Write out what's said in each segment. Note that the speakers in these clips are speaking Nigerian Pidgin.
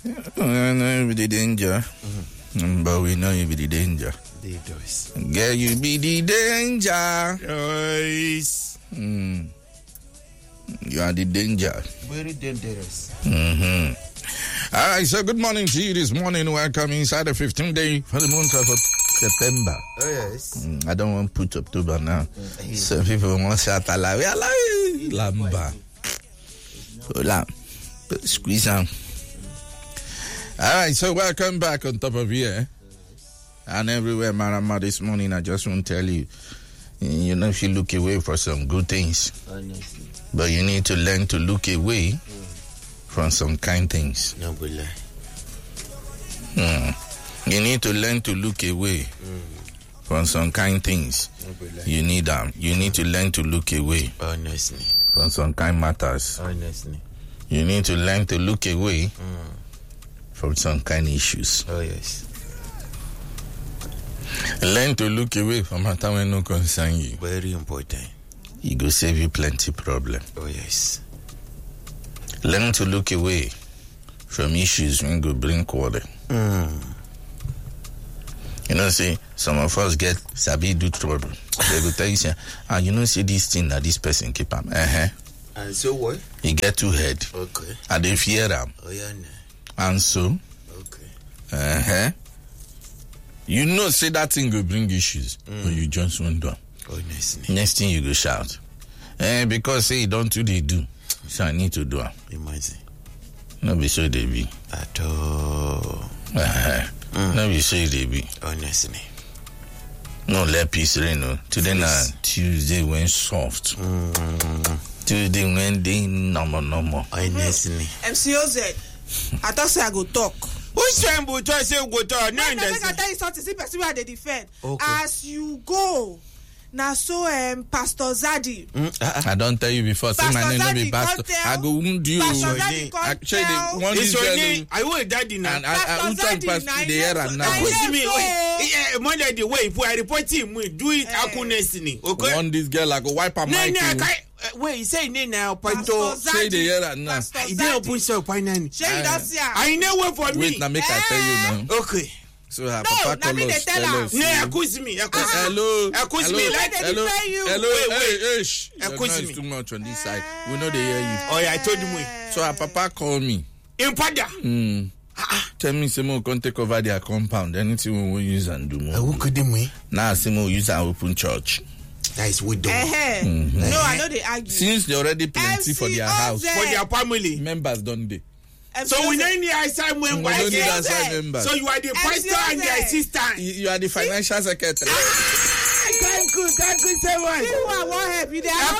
No, the danger. But we know you be the danger. Dangerous. Girl, you be the danger. Yes. You are the danger. Very dangerous. All right, so good morning to you this morning. Welcome inside the 15th day for the month of September. Oh, yes. I don't want to put October now. Some people want to say, we are like Lamba. Squeeze on. All right, so welcome back on top of here. And everywhere, Marama, this morning, I just want to tell you, you know, if you look away for some good things, Honestly. but you need to learn to look away from some kind things. No, but You need to learn to look away from some kind things. You need them. You need to learn to look away honestly. from some kind matters. Honestly. You need to learn to look away from some kind issues. Oh, yes. Learn to look away from matter when no concern you. Very important. It go save you plenty problem. Oh, yes. Learn to look away from issues when go bring quarrel. You know, see, some of us get sabi do trouble. They will tell you, say, you know, see this thing that this person keep am. And so what? He get too head. Okay. And they fear am. Oh, yeah. And so, Okay. You know, say that thing will bring issues, but you just won't do. Honestly. Next thing you go shout, because say you don't do, they do, so I need to do it. Imagine. No be so they be. At all. No be so they be. Honestly. No let peace reign. No. Today na Tuesday went soft. Tuesday went day normal. Honestly. MCOZ. I thought say I go talk. Which time will try say go talk? No, I tell you something. See, person where they defend. Okay. As you go, now so Pastor Zadi. I don't tell you before. Say my name no be pastor. I go wound you. Pastor Zadi Actually, tell. one It's is your telling. name. I will daddy now. And I Pastor pass Zadi, the air and now. Wait, me, wait. Monday the way if I report him, we do it. Honestly, okay. One this girl I go wipe her No, mic. wait, he say name now, Pastor Panto. Say the air and now. Pastor I didn't Zadi. put so finance. Shey you don't see her. I know what for me. Wait, now make I tell you now. Okay. So her No, papa now me call they us. tell Tell her. us. No, accuse me. Hello. Accuse me. Let them Hello. defend you. Hello. Wait. Hey, shh. Your Accuse noise me. too much on this side. We know they hear you. Oh yeah, I told him we. So her papa call me. In Pada. Tell me say mo can take over their compound. Anything we use and do more. Who could him we? Now say mo use and open church. That is wisdom. No, I know they argue. Since they already plenty for their house, For their family. members don't they? So we don't need assignment. We don't need outside members. So you are the pastor and the assistant. You are the financial secretary. Thank you so much. You are what help you. They are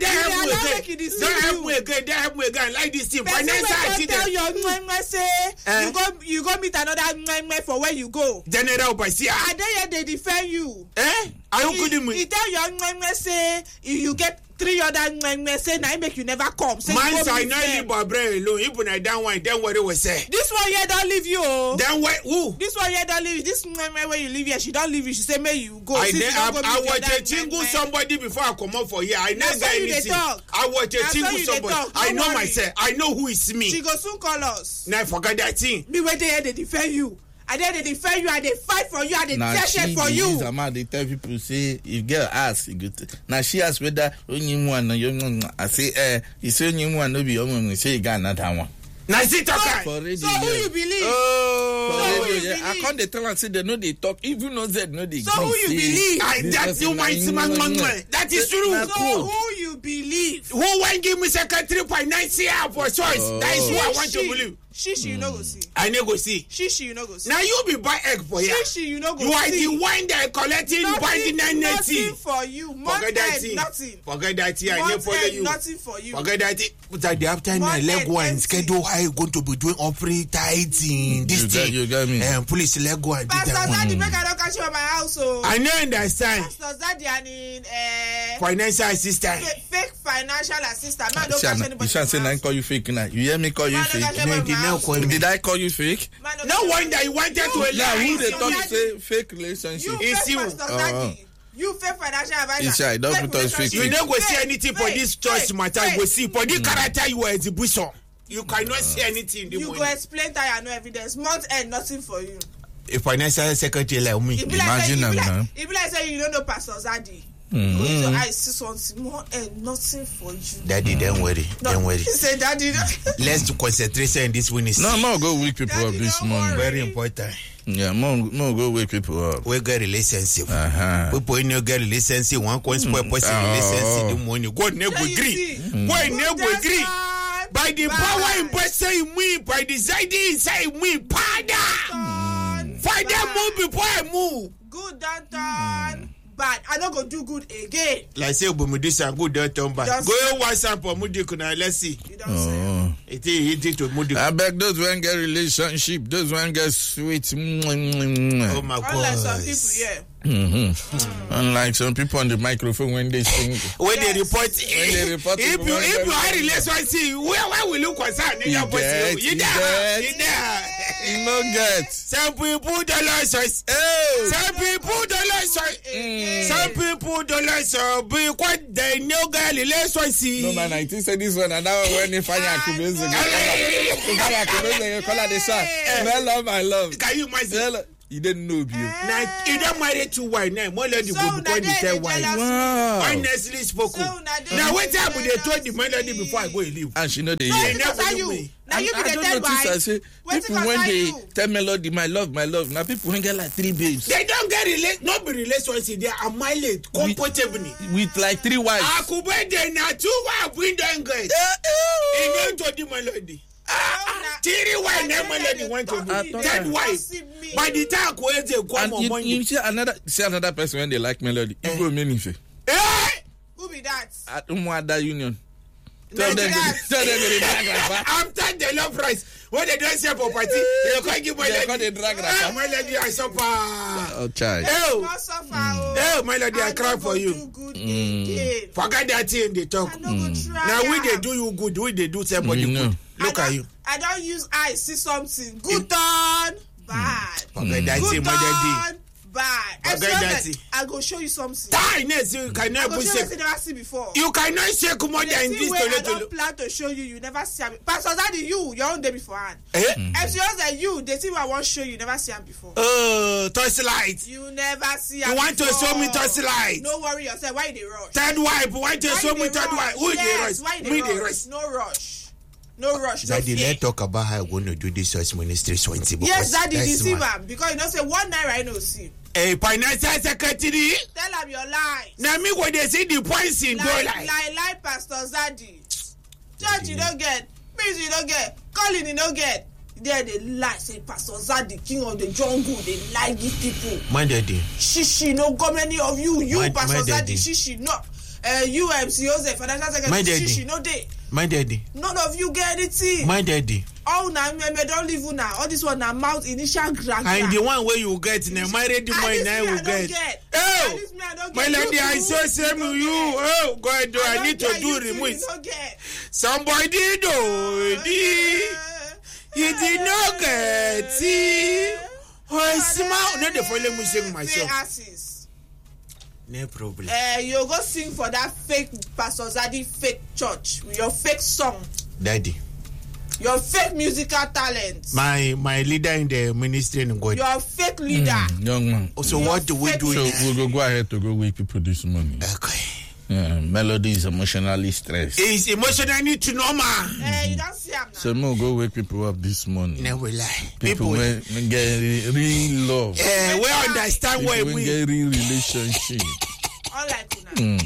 Don't help me again. Like this thing. Financial tell assistant. your say you go meet another for where you go. General Basia. And then they defend you. I don't couldn't He tell your say you get 3 other say now make you never come. Say man, you go I meet know them. you alone. Even I don't want. Then what they will say. This one here don't leave you. Oh. Then what? Who? This one here don't leave you. This where you live here, she don't leave you. She say may you go. I was a chingu somebody before I come up for here. I never That's how you anything. dey talk. I was a That's how chingu you dey somebody. talk. I Don't know worry. myself. I know who is me. She go soon call us. Now I forgot that thing. Me wait there they defend you. And then they defend you and they fight for you and they Now tear she for you. use amount they tell people say if girl ask now she ask whether only one I say you say only one no be your say you got another one. Now see talk. For radio, So who you believe? for who you radio, I believe? can't they tell and say they know they talk even though they know they So who you believe? That's you might that is true. So who you believe? Who won't give me secretary financial for choice? That is who I want to believe. She you no go see. I never go see. She you no go see. Now you be buy egg for here. She you no go You are see. the one that collecting by the Nothing 980. for you. Forget that Month thing. nothing. Forget that thing. I never follow you. Nothing for you. Forget that thing. But at the after my One leg end one empty. schedule how you going to be doing operate tight in this thing. You got me. Police leg one did Pastor that one. Zadi make I don't catch you at my house. Oh. I know understand. Pastor Zadi and in Financial assistant. fake financial assistant. Man don't catch anybody. You shall say in my I house. call you fake now. You hear me call you Man don't fake? catch anybody in my house. Did I call you fake? Man don't No catch wonder you wanted to Now lie. who they your talk daddy. say fake relationship? You It's fake you. Pastor Zadi. You fake financial advisor. Isha, don't Fake put us fake. You relationship. never go see anything for this church matter. We see for the character you are exhibition. You cannot say anything in the You morning. go explain that you have no evidence. Month end, nothing for you. A financial secretary like me. It be Imagine them, like, man. it be like say you don't know Pastor Zadi. Go into your eyes, see something more and nothing for you. Daddy, don't worry. No, Don't worry. He said, Daddy, Let's do concentration in this winning. No, more go wake people Daddy, up this don't morning. worry. Very important. Yeah, more go wake people up. We get relationship. Uh-huh. People in your get relationship. One can spoil person relationship. The money. God never Then you agree. see. God never That's agree. right. By the Bye. power invested in me, by the side inside me, Father. Father, move before I move. Good done. Bad. I don't go do good again. Like say, Bumudisa, good don't turn back. Just- Go WhatsApp or Mudikuna, let's see. You don't say. It is to Mudik. I beg those when get relationship, those when get sweet. Oh my Unlike some God. people, yeah. Unlike some people on the microphone when they sing. When Yes. they report, they report if people you when if you they- are relationship, where will you concern? You get. You there? You no get. Some people don't like us. Oh. Some people don't like us. Some people don't like us. Because they know girl relationship. No man, I think say this one and that one when you find your kubes you call her the son. My love. Can you imagine? Well, you didn't know you. Now, you don't marry two wives now. More lady So go now because the they third wife. jealous. Wow. Honestly spoken. So now they Now, what time they told the jealous. melody before I go and leave? And she know the No, year. because never are knew you. me. Now you be I the don't third notice I wife. say Wait people when because they you. tell melody my love. Now people when get like 3 babes They don't get not be relationship. They are mileage comfortably. with like 3 wives. I could be there now. 2 wives bring them guys. And then to the melody. Three wives never melody went to I the thought third I- wife. By the time they come And on you Monday. see another person when they like melody. You go meaningful. Eh! Who be that? At Umuada Union. Tell them they drag rapper. after the love price, when they don't sell property, they can't give my They call lady. they drag Ah, rapper. my lady, I suffer. Oh, child. Oh, Not suffer. Oh. oh, my lady, I cry no for go you. do good again. Forget that thing they talk. I no go try. Now we they am. do you good, we they do somebody We know. good. Look at you. I don't use eyes, see something. Good done. Bad. Forget that Good thing, my daddy. done. Bad. Forget Explain that that. thing. I go show you something. Die next, you I cannot go put show you shake. something you never see before. You cannot shake more The than thing this wey I to don't plan to show you, you never see am. Pastor Daddy, you, your own day beforehand. Eh? If you that you, the thing I want show you, never see am before. Torchlight. You never see am. You want to before. show me torchlight? No worry yourself. Why you dey rush? Third wife, want to Why show you me dey third wife? Who Yes, they why rush? you Me dey they rush? rush. No rush. No rush. No Daddy, fear. let's talk about how I'm going to do this church ministry 20. Yes, Daddy, that's deceive smart. am because you know say 1 naira I no see. A financial secretary. Tell am your lies. Now me when they see the points in go like. Lie, Pastor Zaddy. Church you don't get. Ministry you don't get. Calling you don't get. There they lie. Say Pastor Zaddy, king of the jungle. They lie these people. My daddy. Shishi, no go many of you. You, My Pastor daddy. Zaddy, Shishi, no. UMC, Joseph, financial My secretary, daddy. Shishi, no day. My daddy. None of you get anything. My daddy. All now, me don't leave you now. All this one now, mouth initial grant. And the one where you get now, my ready money now will get. Oh, my lady, I saw same with you. Oh, God, do I need to do remote? Somebody do. You did not get. See, oh, smile. Not the following music myself. No problem. You go sing for that fake Pastor Zaddy fake church with your fake song, Daddy. your fake musical talent, My leader in the ministry in God. your fake leader. Young man. So what do we do? So we'll go ahead to go wake people this morning. Okay. Yeah, Melody is emotionally stressed. It's emotionally to normal. You don't see him now. So we'll go wake people up this morning. Never lie. People when get real love. We understand People why when we. get real relationship. Unlike you now.